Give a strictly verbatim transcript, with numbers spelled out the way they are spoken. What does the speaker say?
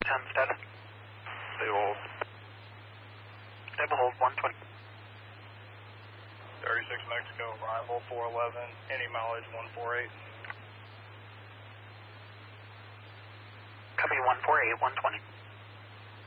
ten status. Stable hold. Stable hold one twenty. thirty-six Mexico, arrival four eleven, any mileage one four eight. Copy one four eight, one twenty.